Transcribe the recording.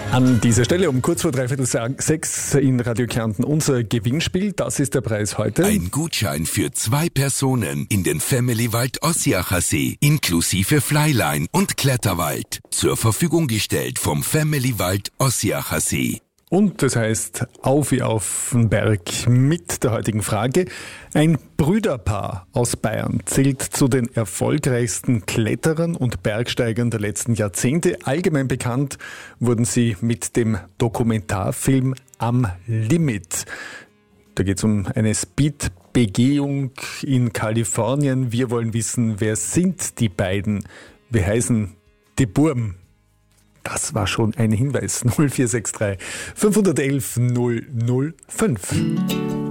An dieser Stelle um kurz vor 5:45 in Radio Kärnten unser Gewinnspiel. Das ist der Preis heute. Ein Gutschein für 2 Personen in den Family Wald Ossiacher See, inklusive Flyline und Kletterwald. Zur Verfügung gestellt vom Family Wald Ossiacher See. Und das heißt, auf wie auf den Berg mit der heutigen Frage. Ein Brüderpaar aus Bayern zählt zu den erfolgreichsten Kletterern und Bergsteigern der letzten Jahrzehnte. Allgemein bekannt wurden sie mit dem Dokumentarfilm Am Limit. Da geht es um eine Speedbegehung in Kalifornien. Wir wollen wissen, wer sind die beiden? Wie heißen die Burm? Das war schon ein Hinweis. 0463 511 005.